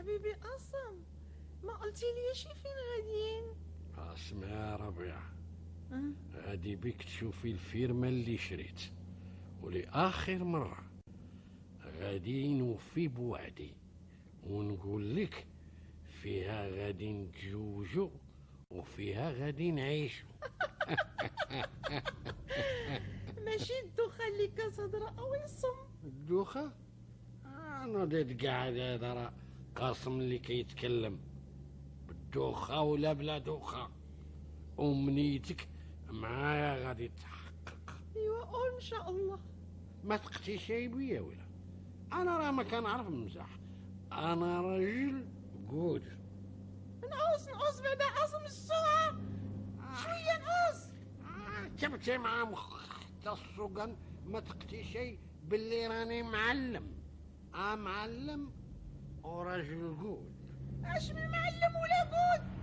حبيبي قاسم، ما قلتي لي شي فين غاديين؟ اسمع يا ربيع، أه؟ هادي بيك تشوفي الفيرما اللي شريت، ولآخر مرة غادي نوفي بوعدي ونقول لك فيها غادي نتزوجو وفيها غادي نعيشو. ماشي الدخان اللي كتهضر او يصم. الدوخة؟ انا ديت قاعد هذا قاسم اللي كيتكلم بالدوخة ولا بلا دوخة، أمنيتك معايا غادي تحقق. ايوا قول ان شاء الله. ما تقتي شي بيا ولا؟ انا راه ما كنعرف نمزح، انا راجل قود. نعوز بعدا عاصم السوعة شوية نعوز. جبتي مع مخ حتى السوقن، ما تقتي شي باللي راني معلم، معلم وراجل قود. اش من